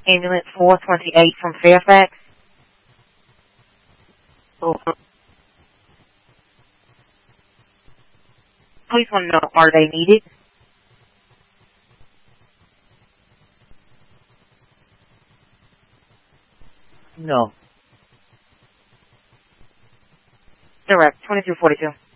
Ambulance 428 from Fairfax. Over. Please want to know, are they needed? No. Direct, 2242.